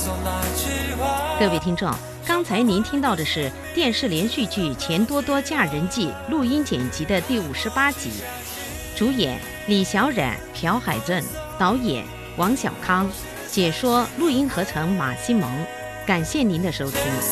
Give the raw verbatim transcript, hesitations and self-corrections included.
各位听众，刚才您听到的是电视连续剧《钱多多嫁人记》录音剪辑的第五十八集，主演李小冉、朴海镇，导演王小康，解说录音合成马西蒙。感谢您的收听。